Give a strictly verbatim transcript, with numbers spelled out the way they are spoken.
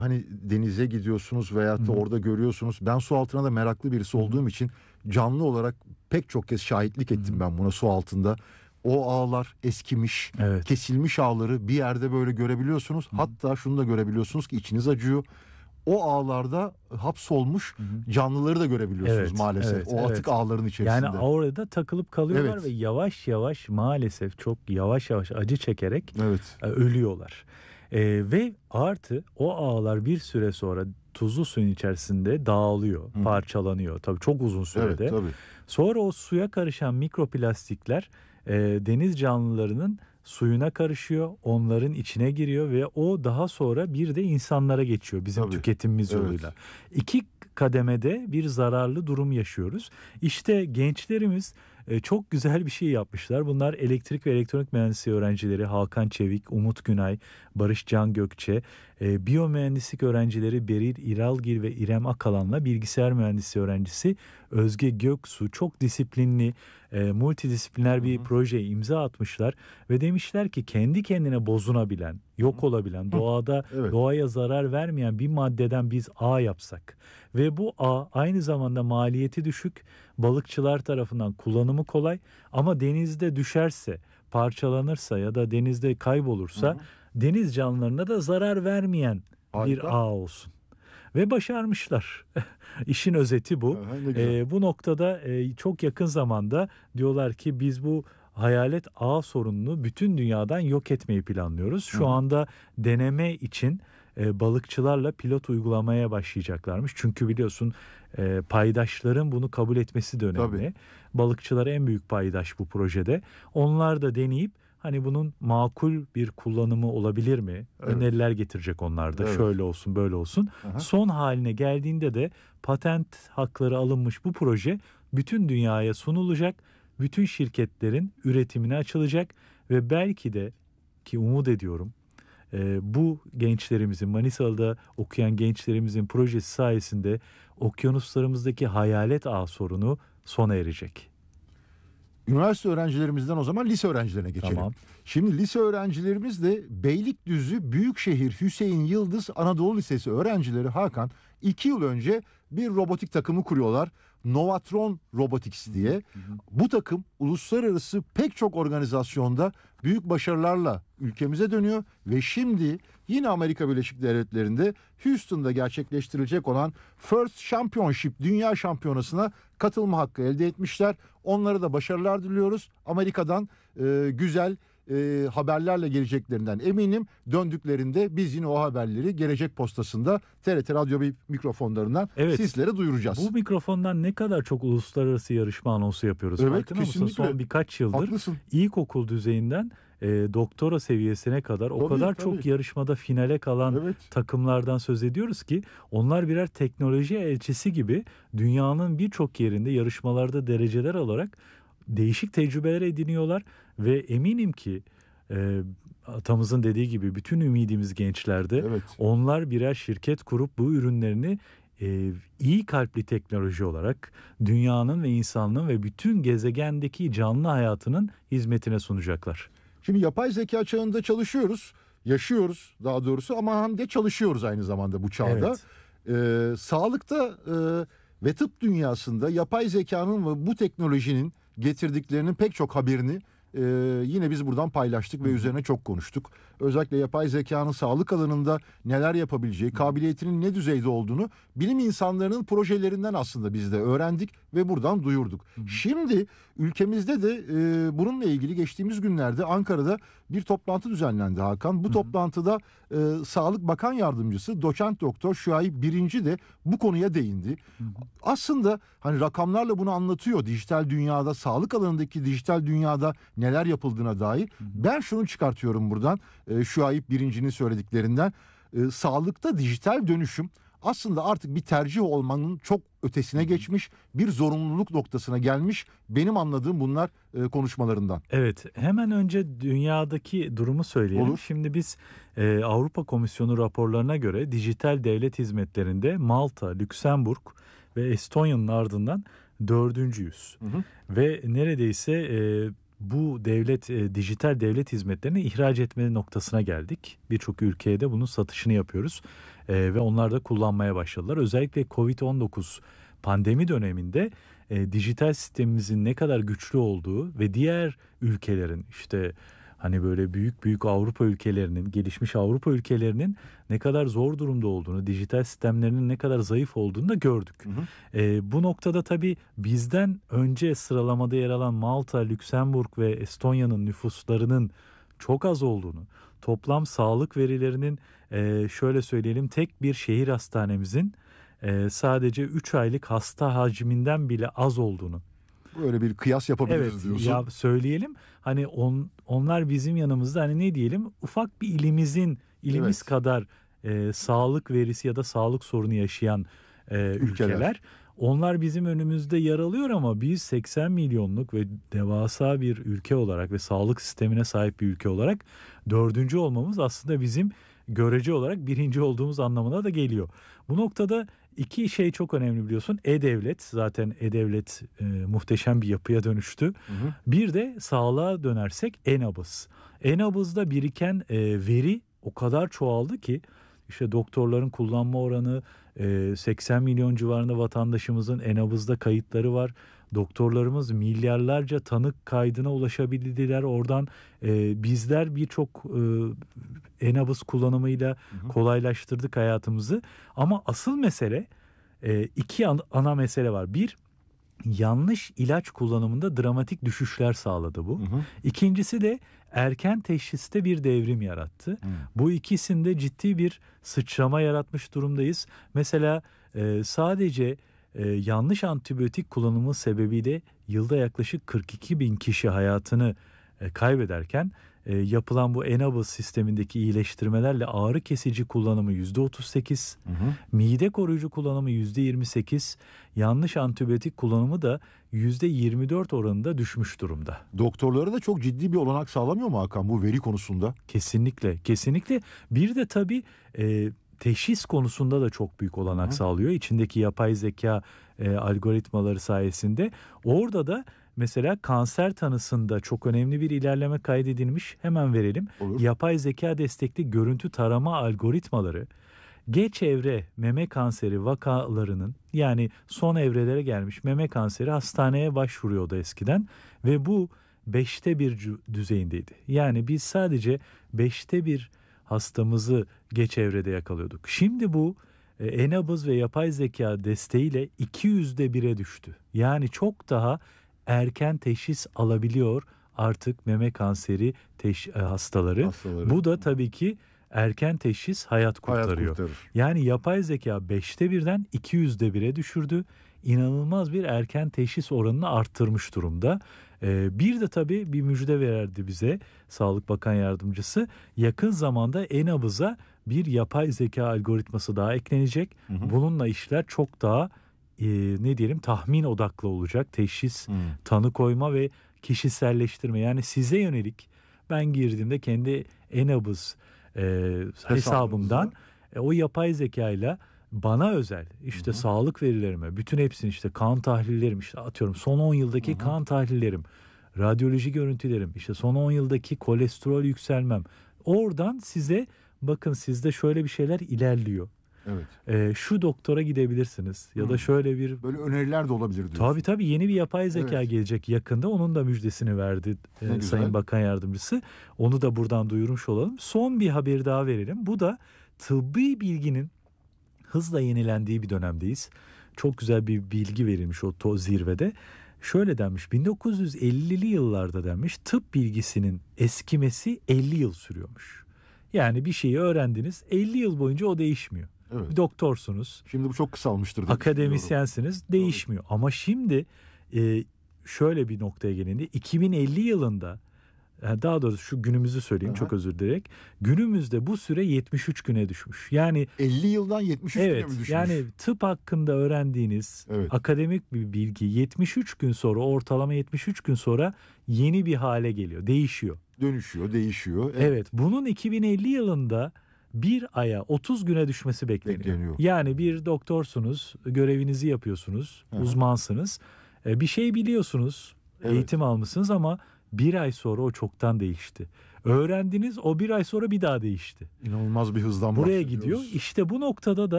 hani denize gidiyorsunuz veyahut da orada görüyorsunuz. Ben su altına da meraklı birisi Hı-hı. olduğum için canlı olarak pek çok kez şahitlik ettim. Hı-hı. Ben buna su altında. O ağlar eskimiş, evet. kesilmiş ağları bir yerde böyle görebiliyorsunuz. Hı-hı. Hatta şunu da görebiliyorsunuz ki içiniz acıyor. O ağlarda hapsolmuş Hı-hı. canlıları da görebiliyorsunuz evet, maalesef. Evet, o atık evet. ağların içerisinde. Yani orada takılıp kalıyorlar evet. ve yavaş yavaş maalesef çok yavaş yavaş acı çekerek evet. ölüyorlar. Ee, ve artı o ağlar bir süre sonra tuzlu suyun içerisinde dağılıyor, Hı-hı. parçalanıyor. Tabii çok uzun sürede. Evet, tabii. Sonra o suya karışan mikroplastikler e, deniz canlılarının suyuna karışıyor, onların içine giriyor ve o daha sonra bir de insanlara geçiyor bizim Tabii. tüketimimiz evet. yoluyla. İki kademede bir zararlı durum yaşıyoruz. İşte gençlerimiz e, çok güzel bir şey yapmışlar. Bunlar elektrik ve elektronik mühendisliği öğrencileri Hakan Çevik, Umut Günay, Barış Can Gökçe, e, biyomühendislik öğrencileri Beril İralgil ve İrem Akalan'la bilgisayar mühendisliği öğrencisi Özge Göksu çok disiplinli, e, multidisipliner bir Hı-hı. projeye imza atmışlar ve demişler ki kendi kendine bozunabilen, yok olabilen, doğada evet. doğaya zarar vermeyen bir maddeden biz ağ yapsak ve bu ağ aynı zamanda maliyeti düşük, balıkçılar tarafından kullanımı kolay ama denizde düşerse, parçalanırsa ya da denizde kaybolursa Hı-hı. deniz canlılarına da zarar vermeyen Harika. bir ağ olsun. Ve başarmışlar. İşin özeti bu. Aha, e, bu noktada e, çok yakın zamanda diyorlar ki biz bu hayalet ağ sorununu bütün dünyadan yok etmeyi planlıyoruz. Şu Hı-hı. anda deneme için e, balıkçılarla pilot uygulamaya başlayacaklarmış. Çünkü biliyorsun e, paydaşların bunu kabul etmesi de önemli. Tabii. Balıkçılar en büyük paydaş bu projede. Onlar da deneyip hani bunun makul bir kullanımı olabilir mi? Evet. Öneriler getirecek onlar da. Evet. Şöyle olsun, böyle olsun. Aha. Son haline geldiğinde de patent hakları alınmış bu proje bütün dünyaya sunulacak. Bütün şirketlerin üretimine açılacak ve belki de ki umut ediyorum e, bu gençlerimizin Manisa'da okuyan gençlerimizin projesi sayesinde okyanuslarımızdaki hayalet ağ sorunu sona erecek. Üniversite öğrencilerimizden o zaman lise öğrencilerine geçelim. Tamam. Şimdi lise öğrencilerimiz de Beylikdüzü Büyükşehir Hüseyin Yıldız Anadolu Lisesi öğrencileri Hakan iki yıl önce bir robotik takımı kuruyorlar. Novatron Robotics diye. Hı hı. Bu takım uluslararası pek çok organizasyonda büyük başarılarla ülkemize dönüyor ve şimdi yine Amerika Birleşik Devletleri'nde Houston'da gerçekleştirilecek olan First Championship Dünya Şampiyonası'na katılma hakkı elde etmişler. Onlara da başarılar diliyoruz. Amerika'dan e, güzel e, haberlerle geleceklerinden eminim. Döndüklerinde biz yine o haberleri Gelecek Postası'nda T R T Radyo mikrofonlarından evet, sizlere duyuracağız. Bu mikrofondan ne kadar çok uluslararası yarışma anonsu yapıyoruz. Evet, farkında mısın? Son birkaç yıldır Haklısın. ilkokul düzeyinden e, doktora seviyesine kadar tabii, o kadar tabii. çok yarışmada finale kalan evet. takımlardan söz ediyoruz ki onlar birer teknoloji elçisi gibi dünyanın birçok yerinde yarışmalarda dereceler alarak değişik tecrübeler ediniyorlar ve eminim ki e, atamızın dediği gibi bütün ümidimiz gençlerde. Evet. Onlar birer şirket kurup bu ürünlerini e, iyi kalpli teknoloji olarak dünyanın ve insanlığın ve bütün gezegendeki canlı hayatının hizmetine sunacaklar. Şimdi yapay zeka çağında çalışıyoruz, yaşıyoruz daha doğrusu ama hem de çalışıyoruz aynı zamanda bu çağda. Evet. Ee, sağlıkta e, ve tıp dünyasında yapay zekanın ve bu teknolojinin getirdiklerinin pek çok haberini e, yine biz buradan paylaştık ve Hı-hı. üzerine çok konuştuk. Özellikle yapay zekanın sağlık alanında neler yapabileceği, kabiliyetinin ne düzeyde olduğunu bilim insanlarının projelerinden aslında biz de öğrendik ve buradan duyurduk. Hı-hı. Şimdi ülkemizde de e, bununla ilgili geçtiğimiz günlerde Ankara'da bir toplantı düzenlendi Hakan. Bu Hı-hı. toplantıda e, Sağlık Bakan Yardımcısı Doçent Doktor Şuayb Birinci de bu konuya değindi. Hı-hı. Aslında hani rakamlarla bunu anlatıyor. Dijital dünyada, sağlık alanındaki dijital dünyada neler yapıldığına dair. Hı-hı. Ben şunu çıkartıyorum buradan. E, Şuayb Birinci'nin söylediklerinden. E, sağlıkta dijital dönüşüm aslında artık bir tercih olmanın çok ötesine geçmiş, bir zorunluluk noktasına gelmiş. Benim anladığım bunlar e, konuşmalarından. Evet, hemen önce dünyadaki durumu söyleyelim. Olur. Şimdi biz e, Avrupa Komisyonu raporlarına göre dijital devlet hizmetlerinde Malta, Lüksemburg ve Estonya'nın ardından dördüncüyüz. Hı hı. Ve neredeyse e, bu devlet e, dijital devlet hizmetlerini ihraç etme noktasına geldik. Birçok ülkeye de bunun satışını yapıyoruz. E, ve onlar da kullanmaya başladılar. Özellikle kovid on dokuz pandemi döneminde e, dijital sistemimizin ne kadar güçlü olduğu ve diğer ülkelerin işte hani böyle büyük büyük Avrupa ülkelerinin, gelişmiş Avrupa ülkelerinin ne kadar zor durumda olduğunu, dijital sistemlerinin ne kadar zayıf olduğunu da gördük. Hı hı. E, bu noktada tabii bizden önce sıralamada yer alan Malta, Lüksemburg ve Estonya'nın nüfuslarının çok az olduğunu, toplam sağlık verilerinin e, şöyle söyleyelim tek bir şehir hastanemizin e, sadece üç aylık hasta hacminden bile az olduğunu. Böyle bir kıyas yapabiliriz evet, diyorsun. Ya söyleyelim hani on, onlar bizim yanımızda hani ne diyelim ufak bir ilimizin ilimiz evet. kadar e, sağlık verisi ya da sağlık sorunu yaşayan e, ülkeler. ülkeler. Onlar bizim önümüzde yer alıyor ama biz seksen milyonluk ve devasa bir ülke olarak ve sağlık sistemine sahip bir ülke olarak dördüncü olmamız aslında bizim görece olarak birinci olduğumuz anlamına da geliyor. Bu noktada iki şey çok önemli biliyorsun. E-Devlet zaten E-Devlet e, muhteşem bir yapıya dönüştü. Hı hı. Bir de sağlığa dönersek E-Nabız. E-Nabız'da biriken e, veri o kadar çoğaldı ki işte doktorların kullanma oranı e, seksen milyon civarında vatandaşımızın E-Nabız'da kayıtları var. Doktorlarımız milyarlarca tanık kaydına ulaşabildiler. Oradan e, bizler birçok e, E-Nabız kullanımıyla hı hı. kolaylaştırdık hayatımızı. Ama asıl mesele e, iki an, ana mesele var. Bir, yanlış ilaç kullanımında dramatik düşüşler sağladı bu. Hı hı. İkincisi de erken teşhiste bir devrim yarattı. Hı. Bu ikisinde ciddi bir sıçrama yaratmış durumdayız. Mesela e, sadece e, yanlış antibiyotik kullanımı sebebiyle yılda yaklaşık kırk iki bin kişi hayatını e, kaybederken e, yapılan bu E-Nabız sistemindeki iyileştirmelerle ağrı kesici kullanımı yüzde otuz sekiz, hı hı. mide koruyucu kullanımı yüzde yirmi sekiz, yanlış antibiyotik kullanımı da yüzde yirmi dört oranında düşmüş durumda. Doktorlara da çok ciddi bir olanak sağlamıyor mu Hakan bu veri konusunda? Kesinlikle, kesinlikle. Bir de tabii e, teşhis konusunda da çok büyük olanak Hı-hı. sağlıyor. İçindeki yapay zeka e, algoritmaları sayesinde. Orada da mesela kanser tanısında çok önemli bir ilerleme kaydedilmiş. Hemen verelim. Olur. Yapay zeka destekli görüntü tarama algoritmaları geç evre meme kanseri vakalarının yani son evrelere gelmiş meme kanseri hastaneye başvuruyordu eskiden ve bu beşte bir düzeyindeydi. Yani biz sadece beşte bir hastamızı geç evrede yakalıyorduk. Şimdi bu E-Nabız ve yapay zeka desteğiyle iki yüzde bire düştü. Yani çok daha erken teşhis alabiliyor artık meme kanseri teş- hastaları. hastaları. Bu da tabii ki erken teşhis hayat kurtarıyor. Hayat yani yapay zeka beşte birden iki yüzde bire düşürdü. İnanılmaz bir erken teşhis oranını arttırmış durumda. Ee, bir de tabii bir müjde verdi bize Sağlık Bakan Yardımcısı. Yakın zamanda E-Nabız'a bir yapay zeka algoritması daha eklenecek. Hı hı. Bununla işler çok daha e, ne diyelim tahmin odaklı olacak. Teşhis, hı. tanı koyma ve kişiselleştirme. Yani size yönelik ben girdiğimde kendi E-Nabız e, hesabımdan e, o yapay zekayla bana özel işte hı hı. sağlık verilerime bütün hepsini işte kan tahlillerim işte atıyorum son on yıldaki hı hı. kan tahlillerim, radyoloji görüntülerim işte son on yıldaki kolesterol yükselmem oradan size bakın sizde şöyle bir şeyler ilerliyor. Evet. Ee, şu doktora gidebilirsiniz ya hmm. da şöyle bir böyle öneriler de olabilir diyorsun. Tabii tabii yeni bir yapay zeka evet. gelecek yakında. Onun da müjdesini verdi e, Sayın Bakan Yardımcısı. Onu da buradan duyurmuş olalım. Son bir haber daha verelim. Bu da tıbbi bilginin hızla yenilendiği bir dönemdeyiz. Çok güzel bir bilgi verilmiş o to zirvede. Şöyle denmiş bin dokuz yüz ellili yıllarda denmiş tıp bilgisinin eskimesi elli yıl sürüyormuş. Yani bir şeyi öğrendiniz elli yıl boyunca o değişmiyor. Evet. Doktorsunuz. Şimdi bu çok kısalmıştır. Akademisyensiniz değişmiyor. Doğru. Ama şimdi e, şöyle bir noktaya gelindi. iki bin elli yılında daha doğrusu şu günümüzü söyleyeyim Aha. çok özür dileyerek. Günümüzde bu süre yetmiş üç güne düşmüş. Yani elli yıldan yetmiş üç evet, güne mi düşmüş? Yani tıp hakkında öğrendiğiniz evet. akademik bir bilgi yetmiş üç gün sonra ortalama yetmiş üç gün sonra yeni bir hale geliyor. Değişiyor. Dönüşüyor, değişiyor. Evet, evet bunun iki bin elli yılında bir aya otuz güne düşmesi bekleniyor. bekleniyor. Yani bir doktorsunuz, görevinizi yapıyorsunuz, Aha. uzmansınız. Bir şey biliyorsunuz, evet. eğitim almışsınız ama bir ay sonra o çoktan değişti. Öğrendiniz, o bir ay sonra bir daha değişti. İnanılmaz bir hızdan buraya gidiyor. İşte bu noktada da